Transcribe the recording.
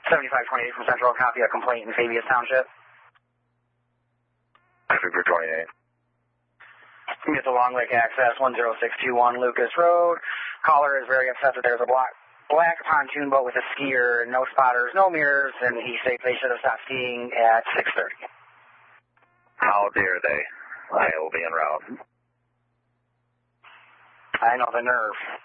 7528 from Central, copy a complaint in Fabius Township. Super 28. Get the Long Lake Access, 10621 Lucas Road. Caller is very upset that there's a black pontoon boat with a skier, no spotters, no mirrors, and he states they should have stopped skiing at 6:30. How dare they? I will be en route. I know the nerve.